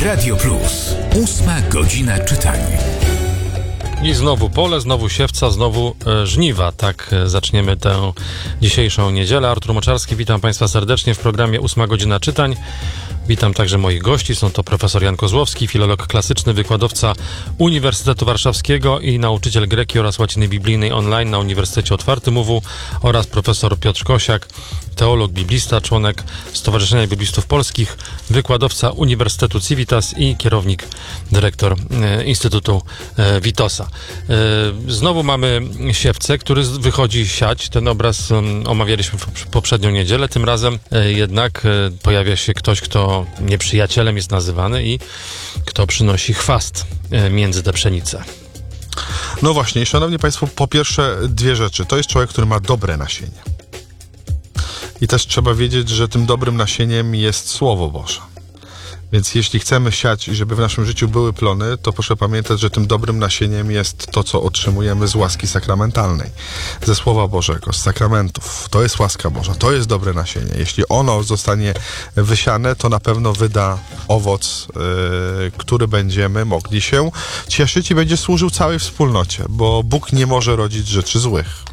Radio Plus. 8 godzina czytania. I znowu pole, znowu siewca, znowu żniwa. Tak zaczniemy tę dzisiejszą niedzielę. Artur Moczarski, witam Państwa serdecznie w programie 8 godzina czytań. Witam także moich gości. Są to profesor Jan Kozłowski, filolog klasyczny, wykładowca Uniwersytetu Warszawskiego i nauczyciel greki oraz łaciny biblijnej online na Uniwersytecie Otwartym UW oraz profesor Piotr Kosiak, teolog, biblista, członek Stowarzyszenia Biblistów Polskich, wykładowca Uniwersytetu Civitas i kierownik, dyrektor Instytutu Witosa. Znowu mamy siewcę, który wychodzi siać. Ten obraz omawialiśmy w poprzednią niedzielę. Tym razem jednak pojawia się ktoś, kto nieprzyjacielem jest nazywany i kto przynosi chwast między te pszenice. No właśnie, szanowni Państwo, po pierwsze dwie rzeczy. To jest człowiek, który ma dobre nasienie. I też trzeba wiedzieć, że tym dobrym nasieniem jest Słowo Boże. Więc jeśli chcemy siać i żeby w naszym życiu były plony, to proszę pamiętać, że tym dobrym nasieniem jest to, co otrzymujemy z łaski sakramentalnej, ze Słowa Bożego, z sakramentów. To jest łaska Boża, to jest dobre nasienie. Jeśli ono zostanie wysiane, to na pewno wyda owoc, który będziemy mogli się cieszyć i będzie służył całej wspólnocie, bo Bóg nie może rodzić rzeczy złych.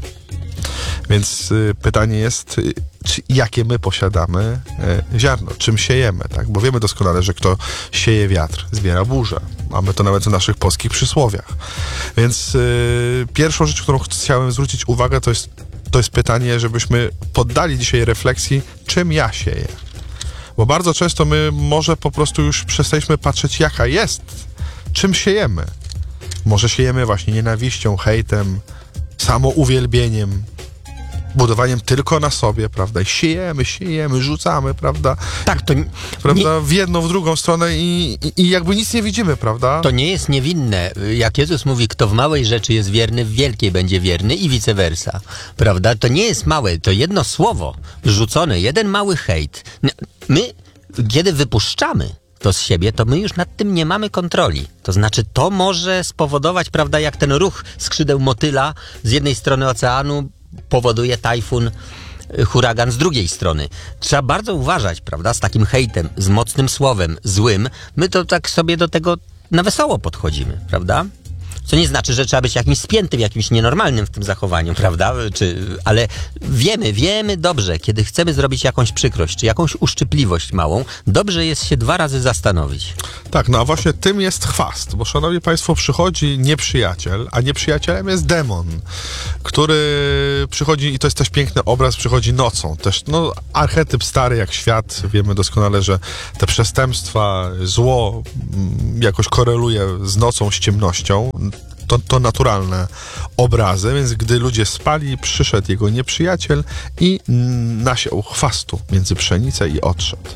Więc pytanie jest, jakie my posiadamy ziarno, czym siejemy, tak? Bo wiemy doskonale, że kto sieje wiatr, zbiera burzę. Mamy to nawet w naszych polskich przysłowiach. Więc pierwszą rzecz, którą chciałem zwrócić uwagę, to jest pytanie, żebyśmy poddali dzisiaj refleksji, czym ja sieję. Bo bardzo często my może po prostu już przestaliśmy patrzeć, jaka jest, czym siejemy. Może siejemy właśnie nienawiścią, hejtem, samouwielbieniem, budowaniem tylko na sobie, prawda? I siejemy, rzucamy, prawda? Tak, to prawda? W jedną, w drugą stronę i jakby nic nie widzimy, prawda? To nie jest niewinne. Jak Jezus mówi, kto w małej rzeczy jest wierny, w wielkiej będzie wierny i vice versa, prawda? To nie jest małe, to jedno słowo rzucone, jeden mały hejt. My, kiedy wypuszczamy to z siebie, to my już nad tym nie mamy kontroli. To znaczy, to może spowodować, prawda, jak ten ruch skrzydeł motyla z jednej strony oceanu powoduje tajfun, huragan z drugiej strony. Trzeba bardzo uważać, prawda, z takim hejtem, z mocnym słowem, złym. My to tak sobie do tego na wesoło podchodzimy, prawda? Co nie znaczy, że trzeba być jakimś spiętym, jakimś nienormalnym w tym zachowaniu, prawda? Ale wiemy dobrze, kiedy chcemy zrobić jakąś przykrość, czy jakąś uszczypliwość małą, dobrze jest się 2 razy zastanowić. Tak, no a właśnie tym jest chwast, bo szanowni Państwo, przychodzi nieprzyjaciel, a nieprzyjacielem jest demon, który przychodzi, i to jest też piękny obraz, przychodzi nocą. Też, no, archetyp stary jak świat, wiemy doskonale, że te przestępstwa, zło jakoś koreluje z nocą, z ciemnością. To naturalne obrazy, więc gdy ludzie spali, przyszedł jego nieprzyjaciel i nasiał chwastu między pszenicę i odszedł.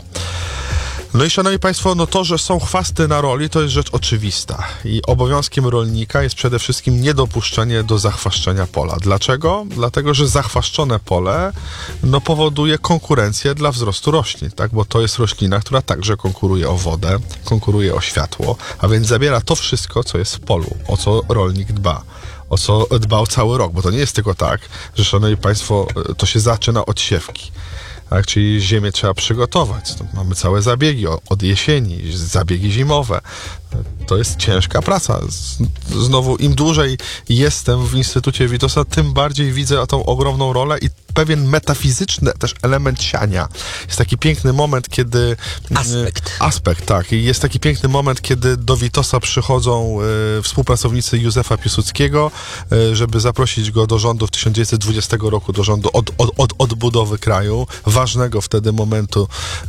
No i szanowni Państwo, no to, że są chwasty na roli, to jest rzecz oczywista. I obowiązkiem rolnika jest przede wszystkim niedopuszczenie do zachwaszczenia pola. Dlaczego? Dlatego, że zachwaszczone pole powoduje konkurencję dla wzrostu roślin, tak? Bo to jest roślina, która także konkuruje o wodę, konkuruje o światło, a więc zabiera to wszystko, co jest w polu, o co rolnik dba. O co dbał cały rok, bo to nie jest tylko tak, że szanowni Państwo, to się zaczyna od siewki. Tak, czyli ziemię trzeba przygotować. To mamy całe zabiegi od jesieni, zabiegi zimowe. To jest ciężka praca. Znowu, im dłużej jestem w Instytucie Witosa, tym bardziej widzę tą ogromną rolę i pewien metafizyczny też element siania. Jest taki piękny moment, kiedy... Aspekt, tak. I jest taki piękny moment, kiedy do Witosa przychodzą współpracownicy Józefa Piłsudskiego, żeby zaprosić go do rządu w 1920 roku, do rządu odbudowy kraju, ważnego wtedy momentu.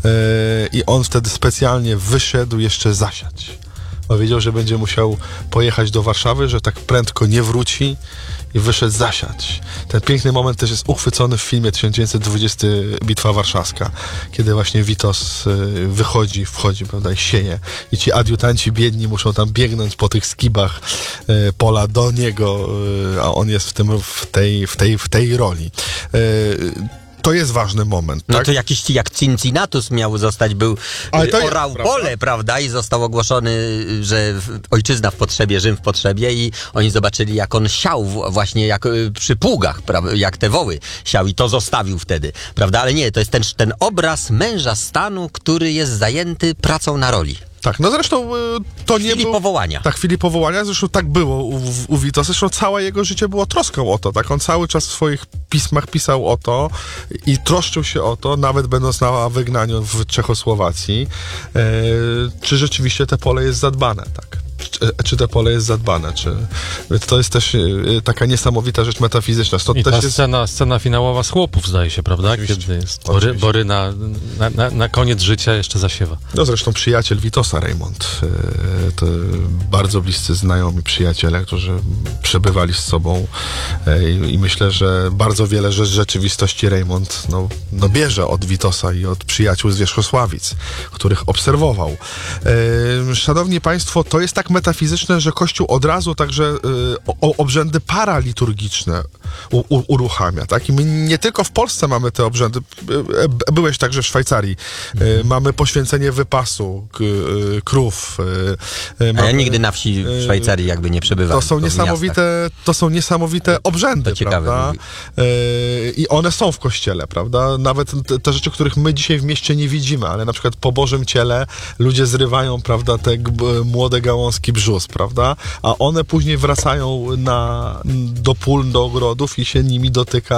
I on wtedy specjalnie wyszedł jeszcze zasiać. Bo wiedział, że będzie musiał pojechać do Warszawy, że tak prędko nie wróci i wyszedł zasiać. Ten piękny moment też jest uchwycony w filmie 1920 Bitwa Warszawska, kiedy właśnie Witos wchodzi, prawda, i sieje. I ci adiutanci biedni muszą tam biegnąć po tych skibach pola do niego, a on jest w tej roli. To jest ważny moment, tak? No to jakiś jak Cincinnatus miał zostać, orał pole, prawda? I został ogłoszony, że ojczyzna w potrzebie, Rzym w potrzebie i oni zobaczyli, jak on siał właśnie jak przy pługach, jak te woły siał i to zostawił wtedy, prawda? Ale nie, to jest ten obraz męża stanu, który jest zajęty pracą na roli. Tak, no zresztą to nie chwili było... powołania. Tak, w chwili powołania, zresztą tak było u Witosa, zresztą całe jego życie było troską o to, tak, on cały czas w swoich pismach pisał o to i troszczył się o to, nawet będąc na wygnaniu w Czechosłowacji, czy rzeczywiście te pole jest zadbane, tak. Czy to pole jest zadbane, czy... To jest też taka niesamowita rzecz metafizyczna. Stąd I też ta jest... scena finałowa z Chłopów, zdaje się, prawda? Kiedy jest Bory na koniec życia jeszcze zasiewa. No zresztą przyjaciel Witosa, Raymond, to bardzo bliscy znajomi przyjaciele, którzy przebywali z sobą i myślę, że bardzo wiele rzeczywistości Raymond bierze od Witosa i od przyjaciół z Wierzchosławic, których obserwował. Szanowni Państwo, to jest tak metafizyczne, że Kościół od razu także obrzędy paraliturgiczne uruchamia, tak? I my nie tylko w Polsce mamy te obrzędy, byłeś także w Szwajcarii, mamy poświęcenie wypasu krów. A ja nigdy na wsi w Szwajcarii jakby nie przebywałem. To są niesamowite obrzędy, to ciekawe, prawda? I one są w Kościele, prawda? Nawet te rzeczy, których my dzisiaj w mieście nie widzimy, ale na przykład po Bożym Ciele ludzie zrywają, prawda, te młode gałązki brzus, prawda? A one później wracają do pól, do ogrodów i się nimi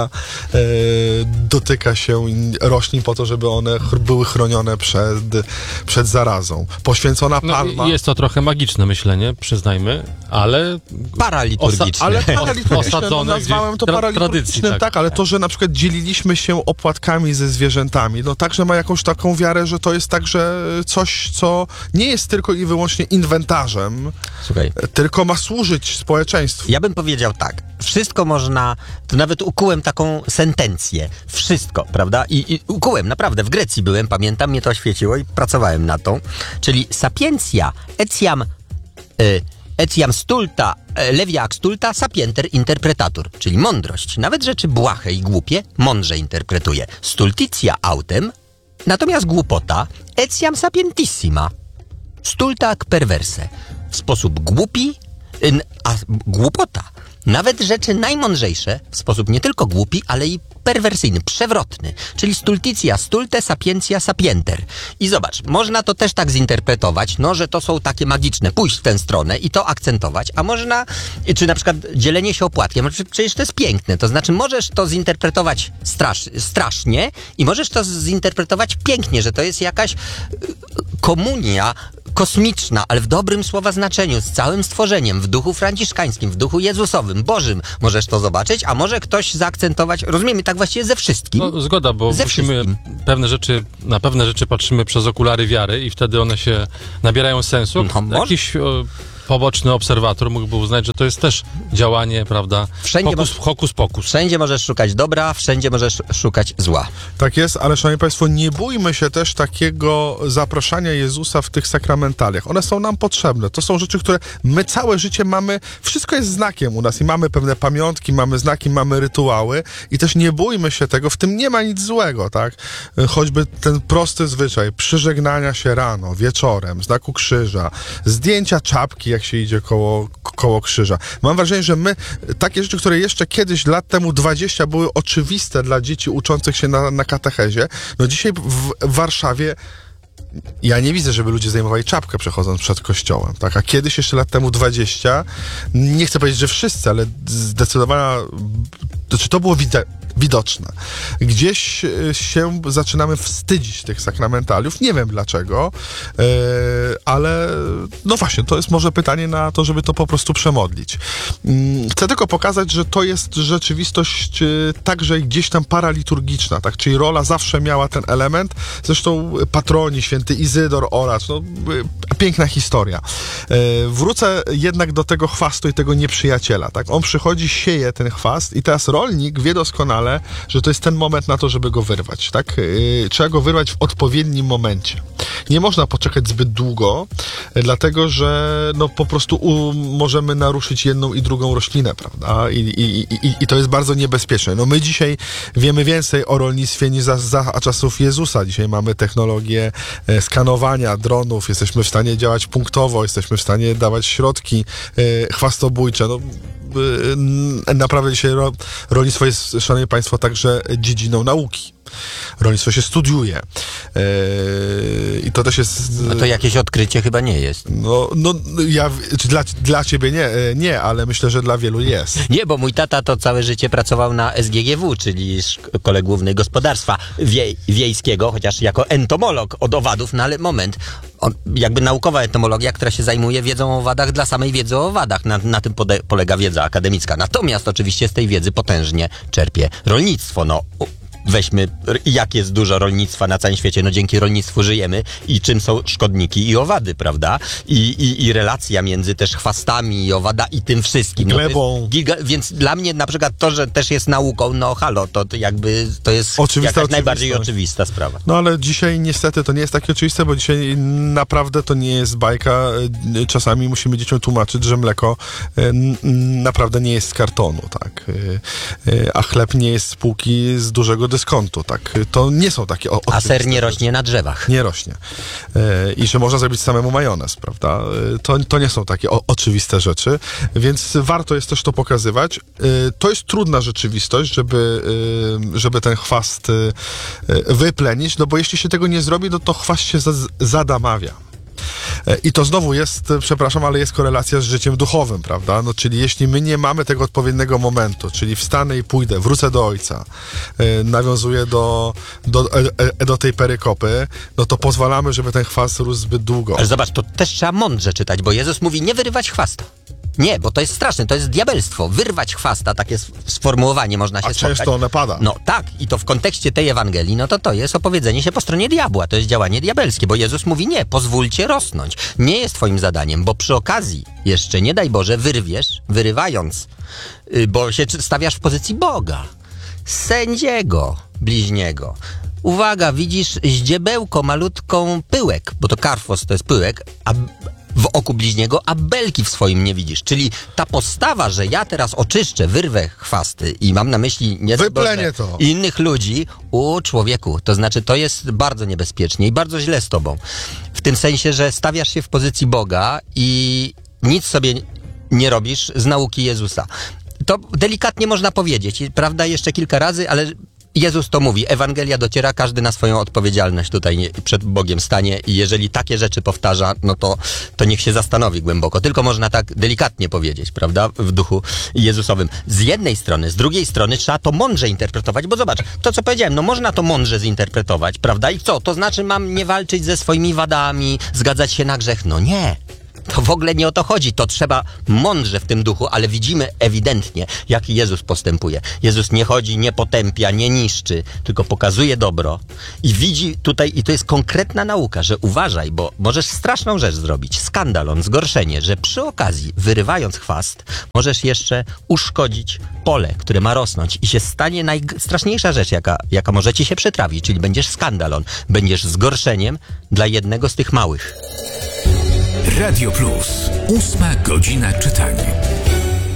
dotyka się roślin po to, żeby one były chronione przed zarazą. Poświęcona palma... Jest to trochę magiczne myślenie, przyznajmy, ale... Paraliturgiczne. Ale paraliturgiczne, osadzone nazwałem to paraliturgicznym, tradycji, tak, ale to, że na przykład dzieliliśmy się opłatkami ze zwierzętami, także ma jakąś taką wiarę, że to jest także coś, co nie jest tylko i wyłącznie inwentarzem, Słuchaj, tylko ma służyć społeczeństwu. ja bym powiedział tak, wszystko można, to nawet ukułem taką sentencję, wszystko, prawda? I ukułem, naprawdę, w Grecji byłem, pamiętam, mnie to oświeciło i pracowałem na tą, czyli sapientia, etiam stulta, leviac stulta, sapienter interpretatur, czyli mądrość, nawet rzeczy błahe i głupie, mądrze interpretuje. Stultitia autem, natomiast głupota, etiam sapientissima, stulta ac perverse, w sposób głupi, a głupota, nawet rzeczy najmądrzejsze, w sposób nie tylko głupi, ale i perwersyjny, przewrotny, czyli stultitia stulte, sapientia sapienter. I zobacz, można to też tak zinterpretować, że to są takie magiczne, pójść w tę stronę i to akcentować, a można, czy na przykład dzielenie się opłatkiem, przecież to jest piękne, to znaczy możesz to zinterpretować strasznie i możesz to zinterpretować pięknie, że to jest jakaś komunia kosmiczna, ale w dobrym słowa znaczeniu, z całym stworzeniem, w duchu franciszkańskim, w duchu jezusowym, bożym. Możesz to zobaczyć, a może ktoś zaakcentować, rozumiemy, tak właściwie ze wszystkim. No, zgoda, bo musimy na pewne rzeczy patrzymy przez okulary wiary i wtedy one się nabierają sensu. Jakiś poboczny obserwator mógłby uznać, że to jest też działanie, prawda, hokus pokus. Wszędzie możesz szukać dobra, wszędzie możesz szukać zła. Tak jest, ale szanowni Państwo, nie bójmy się też takiego zapraszania Jezusa w tych sakramentaliach. One są nam potrzebne. To są rzeczy, które my całe życie mamy, wszystko jest znakiem u nas i mamy pewne pamiątki, mamy znaki, mamy rytuały i też nie bójmy się tego, w tym nie ma nic złego, tak? Choćby ten prosty zwyczaj przyżegnania się rano, wieczorem, znaku krzyża, zdjęcia czapki, jak się idzie koło krzyża. Mam wrażenie, że my takie rzeczy, które jeszcze kiedyś, lat temu 20 były oczywiste dla dzieci uczących się na katechezie, dzisiaj w Warszawie ja nie widzę, żeby ludzie zdejmowali czapkę przechodząc przed kościołem, tak? A kiedyś, jeszcze lat temu 20, nie chcę powiedzieć, że wszyscy, ale zdecydowana, to było widoczne. Gdzieś się zaczynamy wstydzić tych sakramentaliów. Nie wiem dlaczego, ale właśnie, to jest może pytanie na to, żeby to po prostu przemodlić. Chcę tylko pokazać, że to jest rzeczywistość także gdzieś tam paraliturgiczna, tak? Czyli rola zawsze miała ten element. Zresztą patroni, święty Izydor, Oracz, piękna historia. Wrócę jednak do tego chwastu i tego nieprzyjaciela, tak? On przychodzi, sieje ten chwast i teraz rolnik wie doskonale, że to jest ten moment na to, żeby go wyrwać, tak? Trzeba go wyrwać w odpowiednim momencie. Nie można poczekać zbyt długo, dlatego, że po prostu możemy naruszyć jedną i drugą roślinę, prawda? I to jest bardzo niebezpieczne. My dzisiaj wiemy więcej o rolnictwie niż za czasów Jezusa. Dzisiaj mamy technologię skanowania dronów, jesteśmy w stanie działać punktowo, jesteśmy w stanie dawać środki chwastobójcze. Naprawdę dzisiaj rolnictwo jest, szanowni Państwo, także dziedziną nauki. Rolnictwo się studiuje. I to też jest... No to jakieś odkrycie chyba nie jest. Czy dla ciebie nie, ale myślę, że dla wielu jest. Nie, bo mój tata to całe życie pracował na SGGW, czyli Szkole Głównej Gospodarstwa Wiejskiego, chociaż jako entomolog od owadów, no ale moment, jakby naukowa entomologia, która się zajmuje wiedzą o owadach dla samej wiedzy o owadach. Na tym polega wiedza akademicka. Natomiast oczywiście z tej wiedzy potężnie czerpie rolnictwo. Weźmy, jak jest dużo rolnictwa na całym świecie, dzięki rolnictwu żyjemy i czym są szkodniki i owady, prawda? I relacja między też chwastami i owada i tym wszystkim. Glebą. Więc dla mnie na przykład to, że też jest nauką, to jakby to jest jakaś najbardziej oczywista sprawa. No ale dzisiaj niestety to nie jest takie oczywiste, bo dzisiaj naprawdę to nie jest bajka. Czasami musimy dzieciom tłumaczyć, że mleko naprawdę nie jest z kartonu, tak? A chleb nie jest z półki z dużego dyskontu, tak? To nie są takie A ser nie rośnie na drzewach. Nie rośnie. I że można zrobić samemu majonez, prawda? To nie są takie oczywiste rzeczy, więc warto jest też to pokazywać. To jest trudna rzeczywistość, żeby ten chwast wyplenić, bo jeśli się tego nie zrobi, to chwast się zadamawia. I to znowu jest, przepraszam, ale jest korelacja z życiem duchowym, prawda? Czyli jeśli my nie mamy tego odpowiedniego momentu, czyli wstanę i pójdę, wrócę do Ojca, nawiązuję do tej perykopy, to pozwalamy, żeby ten chwast rósł zbyt długo. Ale zobacz, to też trzeba mądrze czytać, bo Jezus mówi nie wyrywać chwasta. Nie, bo to jest straszne, to jest diabelstwo. Wyrwać chwasta, takie sformułowanie można się spotkać. A często one pada. No tak, i to w kontekście tej Ewangelii, to jest opowiedzenie się po stronie diabła, to jest działanie diabelskie, bo Jezus mówi nie, pozwólcie rosnąć. Nie jest twoim zadaniem, bo przy okazji jeszcze, nie daj Boże, wyrywając, bo się stawiasz w pozycji Boga, sędziego bliźniego. Uwaga, widzisz ździebełko, malutką pyłek, bo to karfos to jest pyłek, a w oku bliźniego, a belki w swoim nie widzisz. Czyli ta postawa, że ja teraz oczyszczę, wyrwę chwasty i mam na myśli innych ludzi, człowieku, to znaczy to jest bardzo niebezpiecznie i bardzo źle z tobą. W tym sensie, że stawiasz się w pozycji Boga i nic sobie nie robisz z nauki Jezusa. To delikatnie można powiedzieć, prawda, jeszcze kilka razy, ale Jezus to mówi, Ewangelia dociera, każdy na swoją odpowiedzialność tutaj przed Bogiem stanie i jeżeli takie rzeczy powtarza, to niech się zastanowi głęboko. Tylko można tak delikatnie powiedzieć, prawda, w duchu Jezusowym. Z jednej strony, z drugiej strony trzeba to mądrze interpretować, bo zobacz, to co powiedziałem, można to mądrze zinterpretować, prawda, i co? To znaczy mam nie walczyć ze swoimi wadami, zgadzać się na grzech? No nie. To w ogóle nie o to chodzi, to trzeba mądrze w tym duchu, ale widzimy ewidentnie, jak Jezus postępuje. Jezus nie chodzi, nie potępia, nie niszczy, tylko pokazuje dobro i widzi tutaj, i to jest konkretna nauka, że uważaj, bo możesz straszną rzecz zrobić, skandalon, zgorszenie, że przy okazji, wyrywając chwast, możesz jeszcze uszkodzić pole, które ma rosnąć i się stanie najstraszniejsza rzecz, jaka może ci się przytrafić, czyli będziesz skandalon, będziesz zgorszeniem dla jednego z tych małych. Radio Plus. 8 godzina czytania.